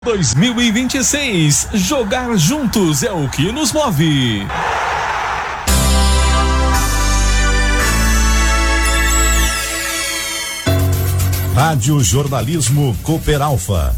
2026, jogar juntos é o que nos move. Rádio Jornalismo Cooperalfa.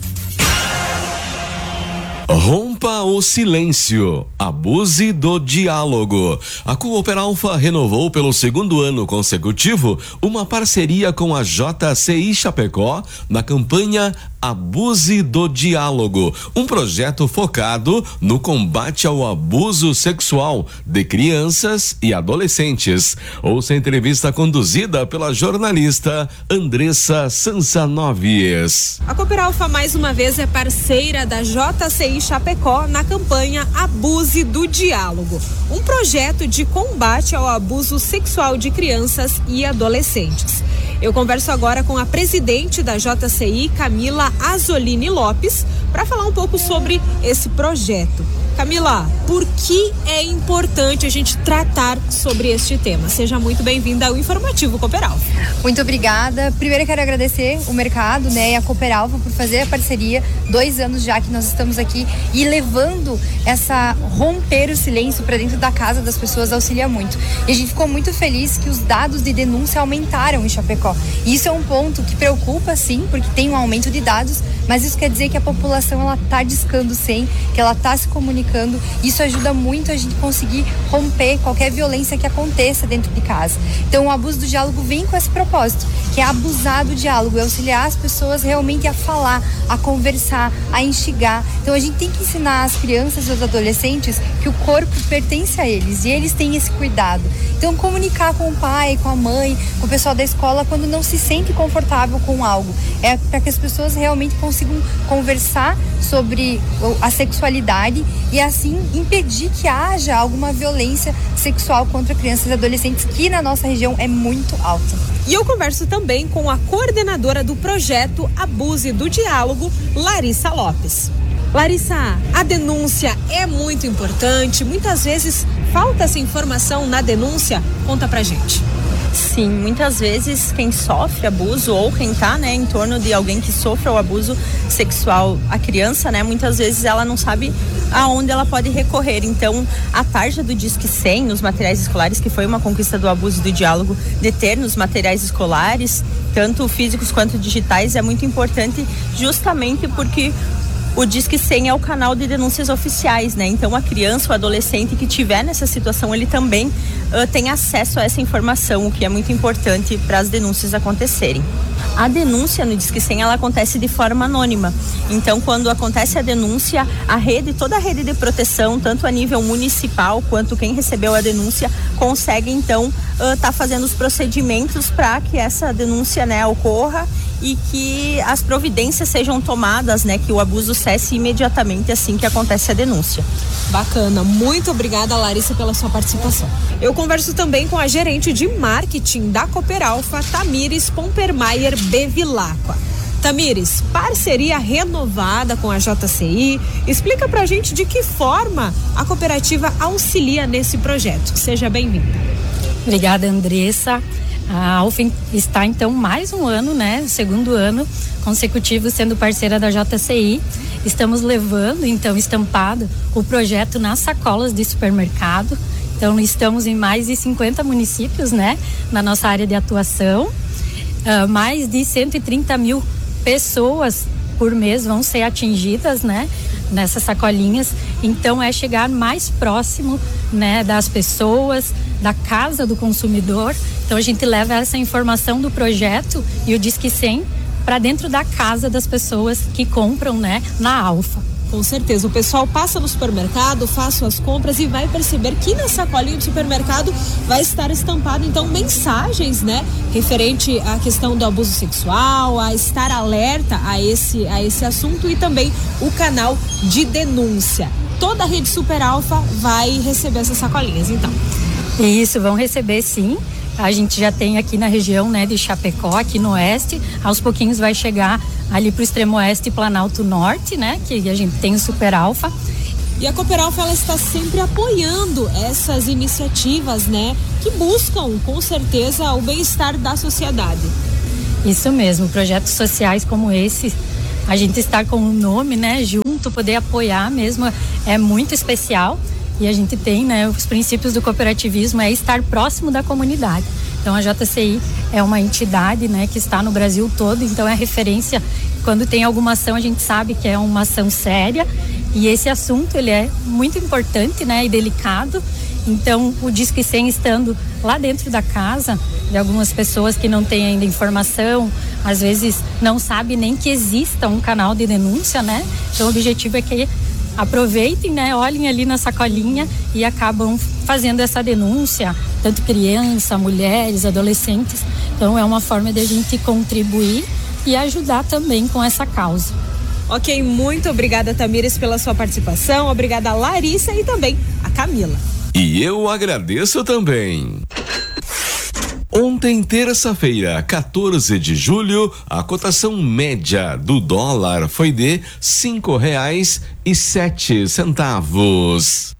Rompa o silêncio, abuse do diálogo. A Cooperalfa renovou pelo segundo ano consecutivo uma parceria com a JCI Chapecó na campanha Abuse do Diálogo, um projeto focado no combate ao abuso sexual de crianças e adolescentes. Ouça a entrevista conduzida pela jornalista Andressa Sansanovies. A Cooperalfa mais uma vez é parceira da JCI Chapecó na campanha Abuse do Diálogo, um projeto de combate ao abuso sexual de crianças e adolescentes. Eu converso agora com a presidente da JCI, Camila Azzolini Lopes, para falar um pouco sobre esse projeto. Camila, por que é importante a gente tratar sobre este tema? Seja muito bem-vinda ao Informativo Cooperalfa. Muito obrigada. Primeiro eu quero agradecer o mercado, e a Cooperalfa por fazer a parceria. 2 anos já que nós estamos aqui e levando essa romper o silêncio para dentro da casa das pessoas auxilia muito. E a gente ficou muito feliz que os dados de denúncia aumentaram em Chapecó. E isso é um ponto que preocupa, sim, porque tem um aumento de dados, mas isso quer dizer que a população ela tá discando sim, que ela tá se comunicando. Isso ajuda muito a gente conseguir romper qualquer violência que aconteça dentro de casa. Então o abuso do diálogo vem com esse propósito, que é abusar do diálogo, é auxiliar as pessoas realmente a falar, a conversar, a instigar. Então a gente tem que ensinar as crianças e os adolescentes que o corpo pertence a eles e eles têm esse cuidado. Então comunicar com o pai, com a mãe, com o pessoal da escola quando não se sente confortável com algo. É para que as pessoas realmente consigam conversar sobre a sexualidade e assim impedir que haja alguma violência sexual contra crianças e adolescentes, que na nossa região é muito alta. E eu converso também com a coordenadora do projeto Abuse do Diálogo, Larissa Lopes. Larissa, a denúncia é muito importante, muitas vezes falta essa informação na denúncia, conta pra gente. Sim, muitas vezes quem sofre abuso ou quem está, em torno de alguém que sofre o abuso sexual, a criança, muitas vezes ela não sabe aonde ela pode recorrer. Então, a tarja do Disque 100 nos materiais escolares, que foi uma conquista do Abuse do Diálogo, de ter nos materiais escolares, tanto físicos quanto digitais, é muito importante justamente porque o Disque 100 é o canal de denúncias oficiais, Então a criança, o adolescente que tiver nessa situação, ele também tem acesso a essa informação, o que é muito importante para as denúncias acontecerem. A denúncia no Disque 100, ela acontece de forma anônima. Então, quando acontece a denúncia, toda a rede de proteção, tanto a nível municipal quanto quem recebeu a denúncia, consegue então tá fazendo os procedimentos para que essa denúncia, ocorra e que as providências sejam tomadas, que o abuso cesse imediatamente assim que acontece a denúncia. Bacana, muito obrigada, Larissa, pela sua participação. Eu converso também com a gerente de marketing da Cooperalfa, Tamires Pompermaier Bevilacqua. Tamires, parceria renovada com a JCI, explica pra gente de que forma a cooperativa auxilia nesse projeto. Seja bem-vinda. Obrigada, Andressa. A Alfa está então mais um ano, segundo ano consecutivo sendo parceira da JCI. Estamos levando então estampado o projeto nas sacolas de supermercado. Então estamos em mais de 50 municípios, na nossa área de atuação. Mais de 130 mil pessoas por mês vão ser atingidas, nessas sacolinhas. Então é chegar mais próximo, das pessoas, da casa do consumidor. Então a gente leva essa informação do projeto e o Disque 100 para dentro da casa das pessoas que compram, na Alfa. Com certeza, o pessoal passa no supermercado, faz suas compras e vai perceber que na sacolinha do supermercado vai estar estampado, então, mensagens, referente à questão do abuso sexual, a estar alerta a esse assunto e também o canal de denúncia. Toda a rede Superalfa vai receber essas sacolinhas, então. Isso, vão receber sim. A gente já tem aqui na região, de Chapecó, aqui no oeste. Aos pouquinhos vai chegar ali para o extremo oeste e Planalto Norte, que a gente tem o Superalfa. E a Cooperalfa, ela está sempre apoiando essas iniciativas, que buscam, com certeza, o bem-estar da sociedade. Isso mesmo, projetos sociais como esse a gente estar com o nome, né, junto, poder apoiar mesmo, é muito especial. E a gente tem, né, os princípios do cooperativismo é estar próximo da comunidade. Então a JCI é uma entidade, né, que está no Brasil todo, então é referência. Quando tem alguma ação, a gente sabe que é uma ação séria, e esse assunto ele é muito importante, né, e delicado. Então o Disque 100 estando lá dentro da casa de algumas pessoas que não têm ainda informação, às vezes não sabe nem que exista um canal de denúncia, né? Então o objetivo é que aproveitem, né? Olhem ali na sacolinha e acabam fazendo essa denúncia, tanto criança, mulheres, adolescentes. Então é uma forma de a gente contribuir e ajudar também com essa causa. Ok, muito obrigada, Tamires, pela sua participação. Obrigada, Larissa, e também a Camila. E eu agradeço também. Ontem, terça-feira, 14 de julho, a cotação média do dólar foi de R$5,07.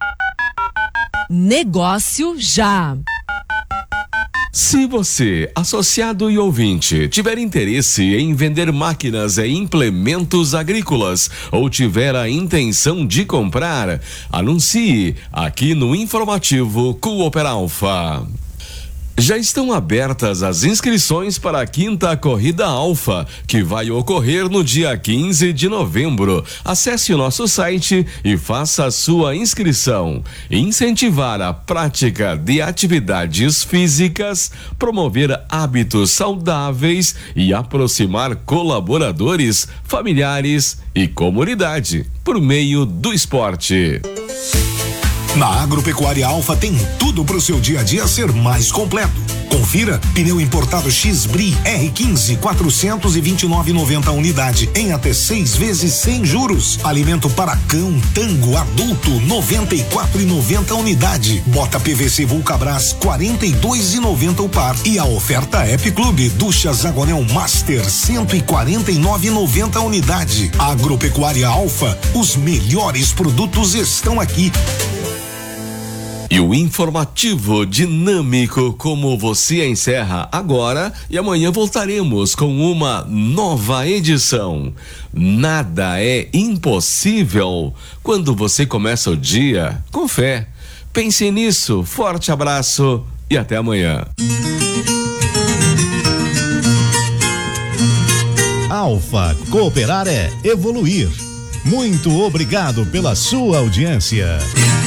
Negócio já. Se você, associado e ouvinte, tiver interesse em vender máquinas e implementos agrícolas ou tiver a intenção de comprar, anuncie aqui no informativo Cooperalfa. Já estão abertas as inscrições para a 5ª Corrida Alfa, que vai ocorrer no dia 15 de novembro. Acesse o nosso site e faça a sua inscrição. Incentivar a prática de atividades físicas, promover hábitos saudáveis e aproximar colaboradores, familiares e comunidade por meio do esporte. Na Agropecuária Alfa tem tudo para o seu dia a dia ser mais completo. Confira: pneu importado X-Bri R15 429,90 unidade em até 6 vezes sem juros. Alimento para cão Tango adulto 94,90 unidade. Bota PVC Vulcabras 42,90 o par. E a oferta App Clube duchas Agonel Master 149,90 unidade. Agropecuária Alfa, os melhores produtos estão aqui. E o informativo dinâmico como você encerra agora, e amanhã voltaremos com uma nova edição. Nada é impossível quando você começa o dia com fé. Pense nisso, forte abraço e até amanhã. Alfa, cooperar é evoluir. Muito obrigado pela sua audiência.